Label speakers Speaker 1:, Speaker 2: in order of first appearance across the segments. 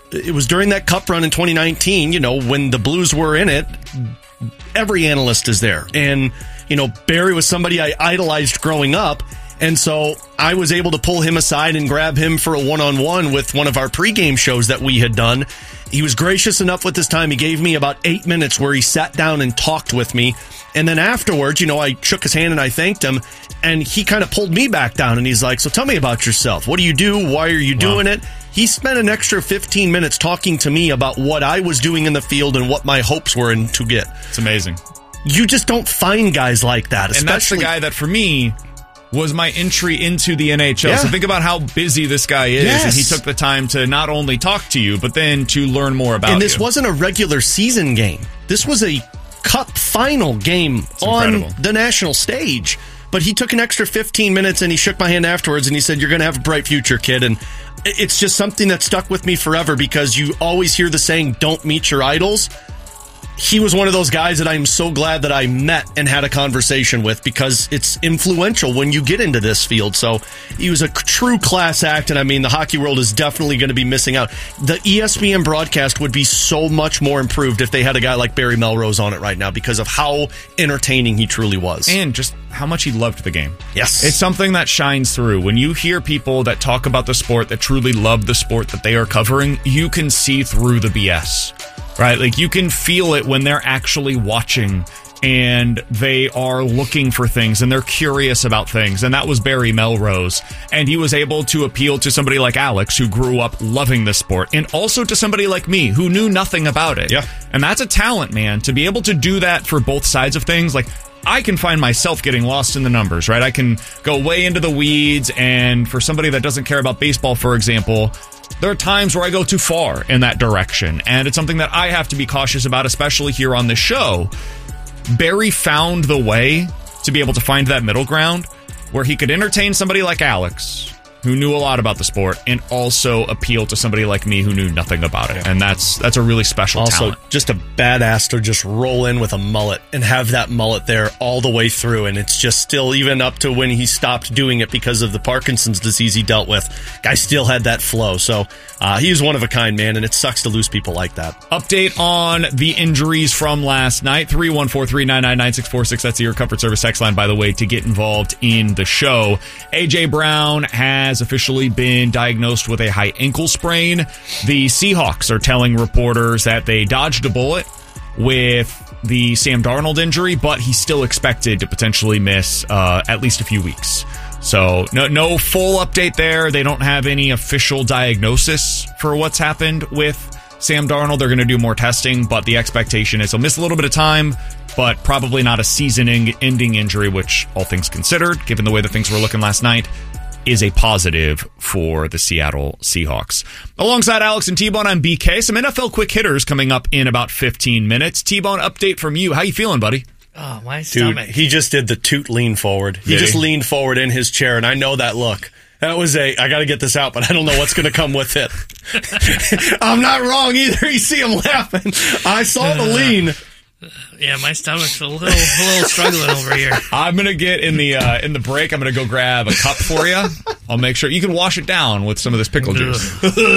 Speaker 1: it was during that Cup run in 2019, when the Blues were in it, every analyst is there. And, Barry was somebody I idolized growing up. And so I was able to pull him aside and grab him for a one-on-one with one of our pregame shows that we had done. He was gracious enough with his time. He gave me about 8 minutes where he sat down and talked with me. And then afterwards, I shook his hand and I thanked him. And he kind of pulled me back down. And he's like, so tell me about yourself. What do you do? Why are you doing it? He spent an extra 15 minutes talking to me about what I was doing in the field and what my hopes were to get.
Speaker 2: It's amazing.
Speaker 1: You just don't find guys like that.
Speaker 2: And that's the guy that, for me, was my entry into the NHL. Yeah. So think about how busy this guy is. Yes. And he took the time to not only talk to you, but then to learn more about you.
Speaker 1: And this wasn't a regular season game. This was a Cup final game on the national stage. But he took an extra 15 minutes and he shook my hand afterwards and he said, you're going to have a bright future, kid. And it's just something that stuck with me forever because you always hear the saying, don't meet your idols. He was one of those guys that I'm so glad that I met and had a conversation with because it's influential when you get into this field. So he was a true class act, and I mean, the hockey world is definitely going to be missing out. The ESPN broadcast would be so much more improved if they had a guy like Barry Melrose on it right now because of how entertaining he truly was.
Speaker 2: And just how much he loved the game.
Speaker 1: Yes.
Speaker 2: It's something that shines through. When you hear people that talk about the sport, that truly love the sport that they are covering, you can see through the BS. Right? Like, you can feel it when they're actually watching and they are looking for things and they're curious about things. And that was Barry Melrose. And he was able to appeal to somebody like Alex, who grew up loving the sport, and also to somebody like me, who knew nothing about it.
Speaker 1: Yeah.
Speaker 2: And that's a talent, man, to be able to do that for both sides of things. Like, I can find myself getting lost in the numbers, right? I can go way into the weeds, and for somebody that doesn't care about baseball, for example, there are times where I go too far in that direction, and it's something that I have to be cautious about, especially here on this show. Barry found the way to be able to find that middle ground where he could entertain somebody like Alex, who knew a lot about the sport, and also appeal to somebody like me who knew nothing about it. And that's a really special talent.
Speaker 1: Also, just a badass to just roll in with a mullet and have that mullet there all the way through. And it's just still, even up to when he stopped doing it because of the Parkinson's disease he dealt with, guy still had that flow. So he was one of a kind, man, and it sucks to lose people like that.
Speaker 2: Update on the injuries from last night, 314-399-9646. That's the Your Comfort Service text line, by the way, to get involved in the show. A.J. Brown has officially been diagnosed with a high ankle sprain. The Seahawks are telling reporters that they dodged a bullet with the Sam Darnold injury, but he's still expected to potentially miss at least a few weeks. So no full update there. They don't have any official diagnosis for what's happened with Sam Darnold. They're going to do more testing, but the expectation is he'll miss a little bit of time, but probably not a season-ending injury, which, all things considered, given the way that things were looking last night, is a positive for the Seattle Seahawks. Alongside Alex and T-Bone, I'm BK. Some NFL quick hitters coming up in about 15 minutes. T-Bone, update from you. How you feeling, buddy?
Speaker 3: Oh, my stomach.
Speaker 1: Dude, he just did the toot lean forward. He just leaned forward in his chair, and I know that look. That was I got to get this out, but I don't know what's going to come with it. I'm not wrong either. You see him laughing. I saw the lean.
Speaker 3: Yeah, my stomach's a little struggling over here.
Speaker 2: I'm gonna get in the break. I'm gonna go grab a cup for you. I'll make sure you can wash it down with some of this pickle juice.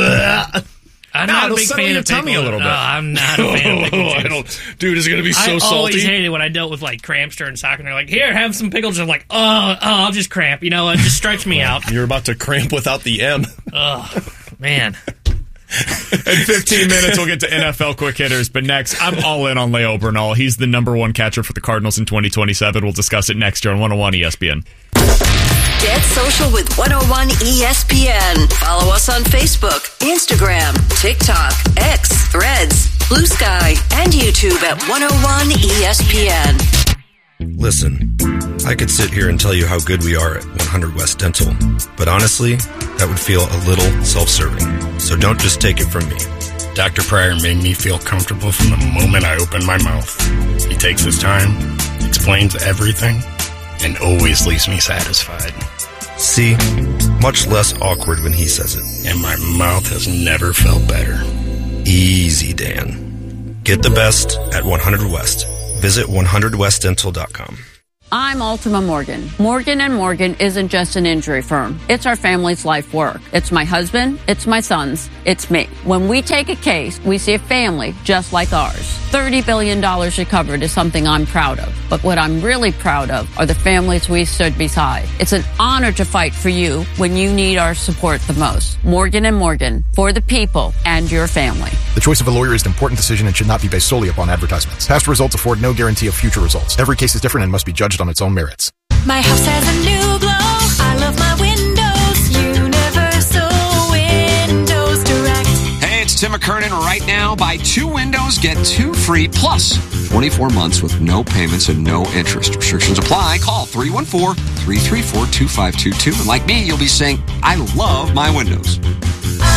Speaker 3: I'm not a big fan of pickle.
Speaker 2: A little bit.
Speaker 3: I'm not a fan of pickle juice.
Speaker 1: Dude, it's gonna be so salty.
Speaker 3: I always hated when I dealt with like cramps during soccer, and they're like, "Here, have some pickle juice." I'm like, "Oh, I'll just cramp." You know, it just stretch me out.
Speaker 1: You're about to cramp without the M.
Speaker 3: Oh, man.
Speaker 2: In 15 minutes, we'll get to NFL quick hitters. But next, I'm all in on Leo Bernal. He's the number one catcher for the Cardinals in 2027. We'll discuss it next year on 101 ESPN.
Speaker 4: Get social with 101 ESPN. Follow us on Facebook, Instagram, TikTok, X, Threads, Blue Sky, and YouTube at 101 ESPN.
Speaker 5: Listen, I could sit here and tell you how good we are at 100 West Dental, but honestly, that would feel a little self-serving. So don't just take it from me.
Speaker 6: Dr. Pryor made me feel comfortable from the moment I opened my mouth. He takes his time, explains everything, and always leaves me satisfied.
Speaker 5: See, much less awkward when he says it.
Speaker 6: And my mouth has never felt better.
Speaker 5: Easy, Dan. Get the best at 100 West. Visit 100westdental.com.
Speaker 7: I'm Ultima Morgan. Morgan & Morgan isn't just an injury firm. It's our family's life work. It's my husband, it's my sons, it's me. When we take a case, we see a family just like ours. $30 billion recovered is something I'm proud of. But what I'm really proud of are the families we stood beside. It's an honor to fight for you when you need our support the most. Morgan & Morgan, for the people and your family.
Speaker 8: The choice of a lawyer is an important decision and should not be based solely upon advertisements. Past results afford no guarantee of future results. Every case is different and must be judged on its own merits.
Speaker 9: My house has a new glow. I love my windows. Universal Windows Direct.
Speaker 10: Hey, it's Tim McKernan. Right now, buy 2 windows, get 2 free, plus 24 months with no payments and no interest. Restrictions apply. Call 314-334-2522. And like me, you'll be saying, I love my windows.